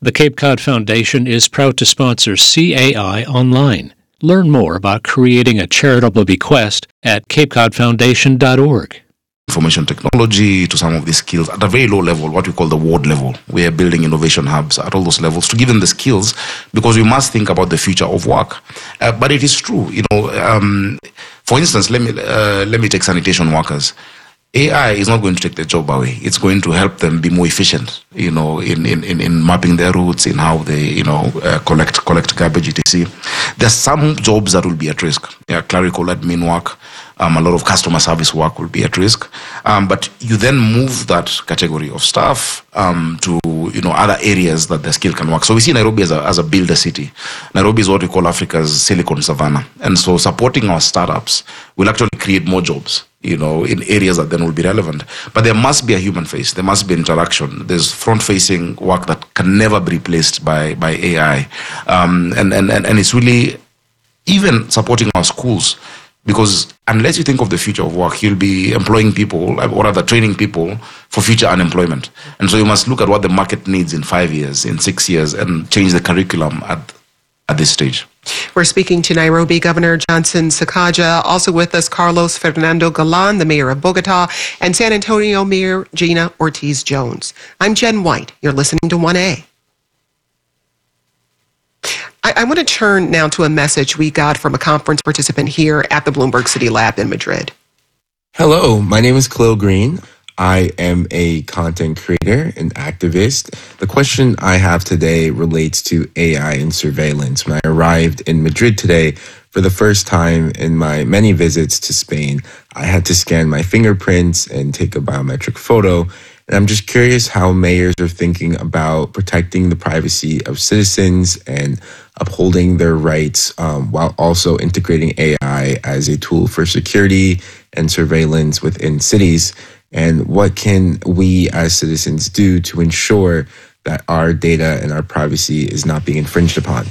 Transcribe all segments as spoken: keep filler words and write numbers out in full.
The Cape Cod Foundation is proud to sponsor C A I Online. Learn more about creating a charitable bequest at cape cod foundation dot org. Information technology to some of these skills at a very low level, what we call the ward level. We are building innovation hubs at all those levels to give them the skills, because we must think about the future of work. Uh, but it is true, you know. Um, for instance, let me uh, let me take sanitation workers. A I is not going to take their job away. It's going to help them be more efficient, you know, in, in, in, in mapping their routes, in how they, you know, uh, collect collect garbage, et cetera. There's some jobs that will be at risk. Yeah, clerical admin work, um, a lot of customer service work will be at risk. Um, but you then move that category of staff um, to, you know, other areas that the skill can work. So we see Nairobi as a, as a builder city. Nairobi is what we call Africa's Silicon Savannah. And so supporting our startups will actually create more jobs, you know, in areas that then will be relevant. But there must be a human face. There must be interaction. There's front-facing work that can never be replaced by, by A I. Um, and, and, and, and it's really even supporting our schools, because unless you think of the future of work, you'll be employing people, or rather training people for future unemployment. And so you must look at what the market needs in five years, in six years, and change the curriculum at, at this stage. We're speaking to Nairobi Governor Johnson Sakaja. Also with us, Carlos Fernando Galan, the mayor of Bogota, and San Antonio Mayor Gina Ortiz-Jones. I'm Jen White. You're listening to one A. I, I want to turn now to a message we got from a conference participant here at the Bloomberg City Lab in Madrid. Hello, my name is Khalil Green. I am a content creator and activist. The question I have today relates to A I and surveillance. When I arrived in Madrid today, for the first time in my many visits to Spain, I had to scan my fingerprints and take a biometric photo. And I'm just curious how mayors are thinking about protecting the privacy of citizens and upholding their rights um, while also integrating A I as a tool for security and surveillance within cities. And what can we as citizens do to ensure that our data and our privacy is not being infringed upon?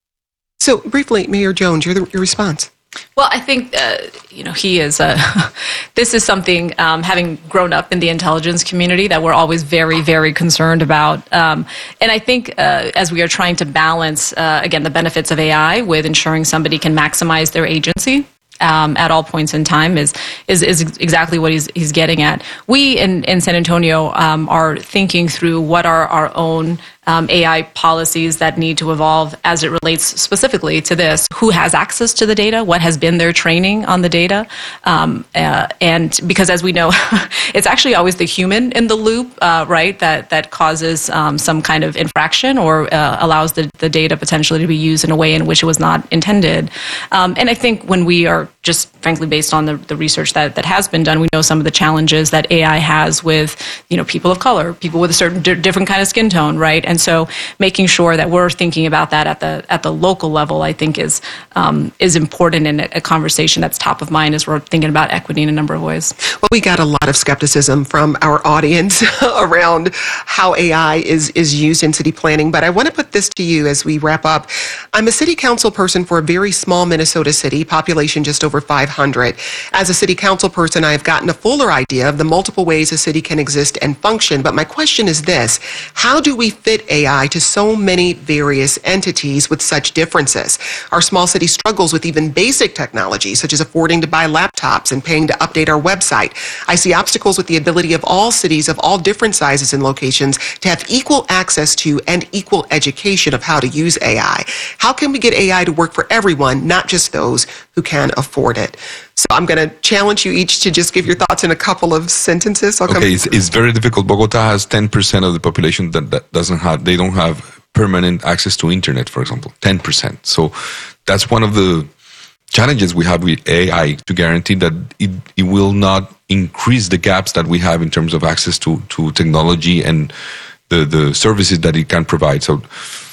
So briefly, Mayor Jones, your, your response. Well, I think, uh, you know, he is, uh, this is something, um, having grown up in the intelligence community, that we're always very, very concerned about. Um, and I think uh, as we are trying to balance, uh, again, the benefits of A I with ensuring somebody can maximize their agency Um, at all points in time is is, is exactly what he's he's getting at. We in, in San Antonio um, are thinking through what are our own um, A I policies that need to evolve as it relates specifically to this. Who has access to the data? What has been their training on the data? Um, uh, and because, as we know, it's actually always the human in the loop, uh, right, that that causes um, some kind of infraction or uh, allows the, the data potentially to be used in a way in which it was not intended. Um, and I think when we are just frankly based on the, the research that, that has been done, we know some of the challenges that A I has with, you know, people of color, people with a certain di- different kind of skin tone, right? And so making sure that we're thinking about that at the at the local level, I think is um, is important in a, a conversation that's top of mind as we're thinking about equity in a number of ways. Well, we got a lot of skepticism from our audience around how A I is, is used in city planning, but I want to put this to you as we wrap up. I'm a city council person for a very small Minnesota city, population just over five hundred. As a city council person, I've gotten a fuller idea of the multiple ways a city can exist and function. But my question is this: how do we fit A I to so many various entities with such differences? Our small city struggles with even basic technology, such as affording to buy laptops and paying to update our website. I see obstacles with the ability of all cities of all different sizes and locations to have equal access to and equal education of how to use A I. How can we get A I to work for everyone, not just those who can afford it? So I'm going to challenge you each to just give your thoughts in a couple of sentences. I'll okay, it's, it's very difficult. Bogota has ten percent of the population that, that doesn't have, they don't have permanent access to internet, for example, ten percent. So that's one of the challenges we have with A I, to guarantee that it, it will not increase the gaps that we have in terms of access to, to technology and the, the services that it can provide. So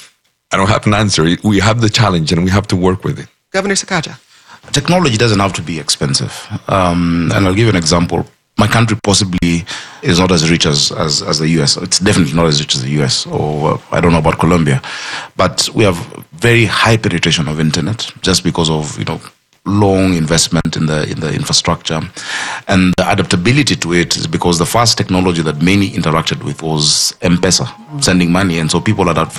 I don't have an answer. We have the challenge and we have to work with it. Governor Sakaja. Technology doesn't have to be expensive. Um, and I'll give you an example. My country possibly is not as rich as, as, as the U S. It's definitely not as rich as the U S, or uh, I don't know about Colombia. But we have very high penetration of internet just because of, you know, long investment in the in the infrastructure. And the adaptability to it is because the first technology that many interacted with was M-Pesa, sending money. And so people adapt